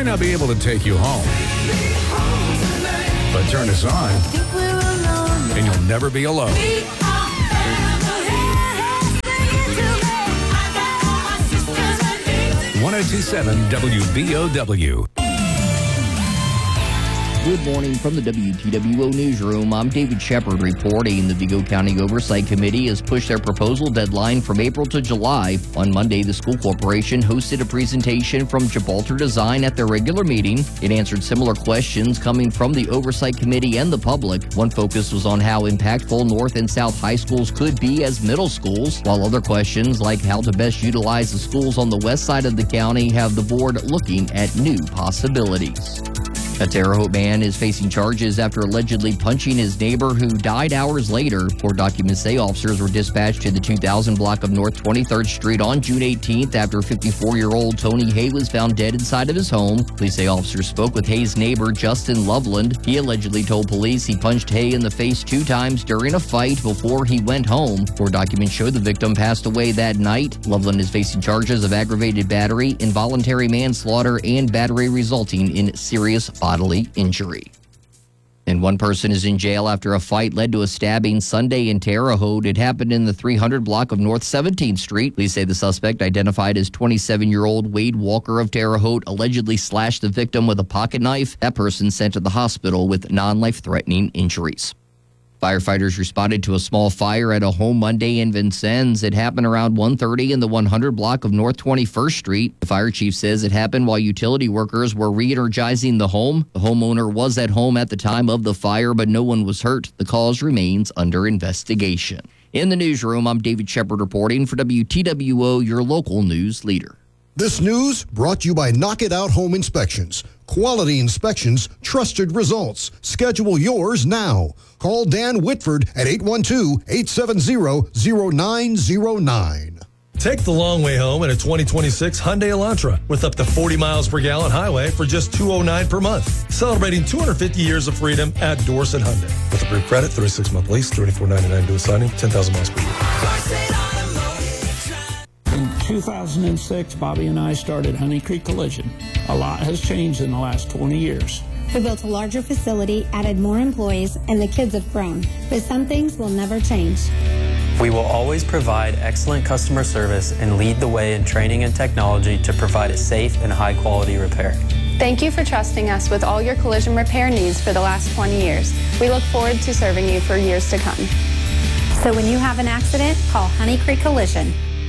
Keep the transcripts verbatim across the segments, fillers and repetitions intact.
might not be able to take you home, but turn us on, and you'll never be alone. one oh two point seven W B O W. Good morning from the W T W O Newsroom. I'm David Shepard reporting. The Vigo County Oversight Committee has pushed their proposal deadline from April to July. On Monday, the school corporation hosted a presentation from Gibraltar Design at their regular meeting. It answered similar questions coming from the Oversight Committee and the public. One focus was on how impactful North and South high schools could be as middle schools, while other questions like how to best utilize the schools on the west side of the county have the board looking at new possibilities. A Terre Haute man is facing charges after allegedly punching his neighbor who died hours later. Court documents say officers were dispatched to the two thousand block of North twenty-third Street on June eighteenth after fifty-four-year-old Tony Hay was found dead inside of his home. Police say officers spoke with Hay's neighbor, Justin Loveland. He allegedly told police he punched Hay in the face two times during a fight before he went home. Court documents show the victim passed away that night. Loveland is facing charges of aggravated battery, involuntary manslaughter, and battery resulting in serious bodily injury. And one person is in jail after a fight led to a stabbing Sunday in Terre Haute. It happened in the three hundred block of North seventeenth Street. Police say the suspect, identified as twenty-seven-year-old Wade Walker of Terre Haute, allegedly slashed the victim with a pocket knife. That person sent to the hospital with non-life-threatening injuries. Firefighters responded to a small fire at a home Monday in Vincennes. It happened around one thirty in the one hundred block of North twenty-first Street. The fire chief says it happened while utility workers were re-energizing the home. The homeowner was at home at the time of the fire, but no one was hurt. The cause remains under investigation. In the newsroom, I'm David Shepard reporting for W T W O, your local news leader. This news brought to you by Knock It Out Home Inspections. Quality inspections, trusted results. Schedule yours now. Call Dan Whitford at eight one two, eight seven zero, zero nine zero nine. Take the long way home in a twenty twenty-six Hyundai Elantra with up to forty miles per gallon highway for just two hundred nine dollars per month. Celebrating two hundred fifty years of freedom at Dorset Hyundai. With approved credit, thirty-six month lease, thirty-four ninety-nine due signing, ten thousand miles per year. In two thousand six, Bobby and I started Honey Creek Collision. A lot has changed in the last twenty years. We built a larger facility, added more employees, and the kids have grown. But some things will never change. We will always provide excellent customer service and lead the way in training and technology to provide a safe and high-quality repair. Thank you for trusting us with all your collision repair needs for the last twenty years. We look forward to serving you for years to come. So when you have an accident, call Honey Creek Collision.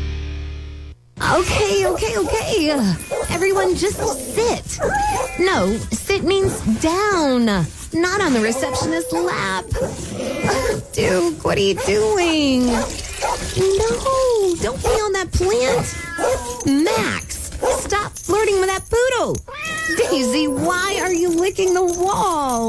Okay, okay, okay. Uh, everyone just sit. No, sit means down, not on the receptionist's lap. Uh, Duke, what are you doing? No, don't be on that plant. Max, stop flirting with that poodle. Daisy, why are you licking the wall?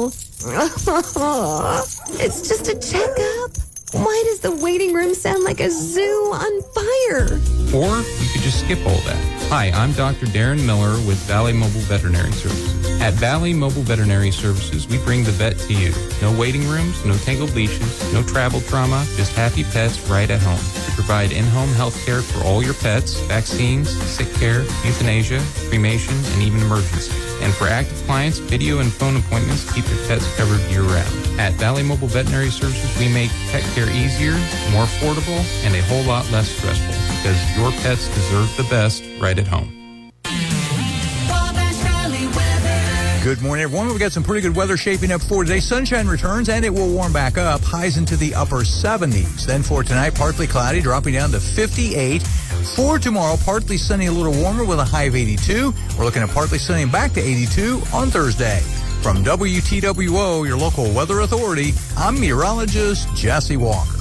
It's just a checkup. Why does the waiting room sound like a zoo on fire? Or you could just skip all that. Hi, I'm Doctor Darren Miller with Valley Mobile Veterinary Services. At Valley Mobile Veterinary Services, we bring the vet to you. No waiting rooms, no tangled leashes, no travel trauma, just happy pets right at home. We provide in-home health care for all your pets, vaccines, sick care, euthanasia, cremation, and even emergencies. And for active clients, video and phone appointments keep your pets covered year-round. At Valley Mobile Veterinary Services, we make pet care easier, more affordable, and a whole lot less stressful, because your pets deserve the best right at home. Good morning, everyone. We've got some pretty good weather shaping up for today. Sunshine returns, and it will warm back up. Highs into the upper seventies. Then for tonight, partly cloudy, dropping down to fifty-eight. For tomorrow, partly sunny, a little warmer with a high of eighty-two. We're looking at partly sunny and back to eighty-two on Thursday. From W T W O, your local weather authority, I'm meteorologist Jesse Walker.